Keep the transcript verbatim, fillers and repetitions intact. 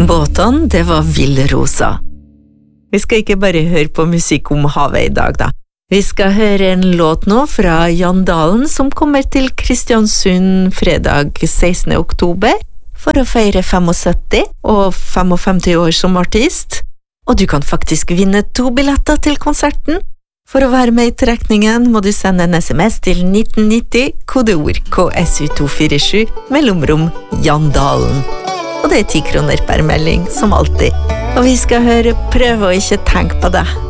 Båten, det var Villrosa. Vi skal ikke bare høre på musikk om havet i dag, da. Vi skal høre en låt nå fra Jan Dalen, som kommer til Kristiansund fredag sekstende oktober, for å feire syttifem og femtifem år som artist. Og du kan faktisk vinne to billetter til konserten. For å være med i trekningen må du sende en sms til nitten nitti, kodeord K S U to fire sju, mellomrom Jan Dalen. Og det er ti kroner per melding, som alltid. Og vi skal høre Prøv å ikke tenke på det.